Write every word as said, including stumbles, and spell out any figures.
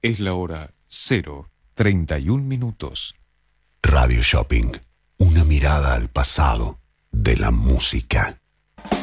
Es la hora cero treinta y un minutos. Radio Shopping, una mirada al pasado de la música.